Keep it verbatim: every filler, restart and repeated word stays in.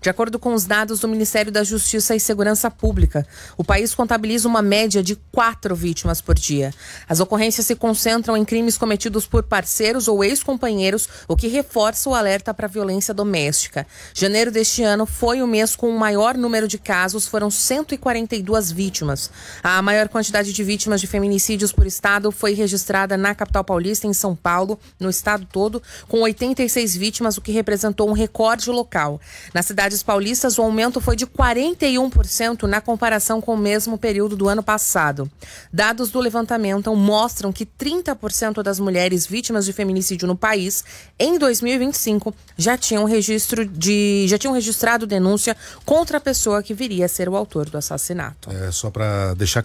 De acordo com os dados do Ministério da Justiça e Segurança Pública, o país contabiliza uma média de quatro vítimas por dia. As ocorrências se concentram em crimes cometidos por parceiros ou ex-companheiros, o que reforça o alerta para a violência doméstica. Janeiro deste ano foi o mês com o maior número de casos, foram cento e quarenta e duas vítimas. A maior quantidade de vítimas de feminicídios por estado foi registrada na capital paulista, em São Paulo, no estado todo, com oitenta e seis vítimas, o que representou um recorde local. Nas cidades paulistas, o aumento foi de quarenta e um por cento na comparação com o mesmo período do ano passado. Dados do levantamento mostram que trinta por cento das mulheres vítimas de feminicídio no país, em dois mil e vinte e cinco, já tinham registro de, já tinham registrado denúncia contra a pessoa que viria a ser o autor do assassinato. É, só para deixar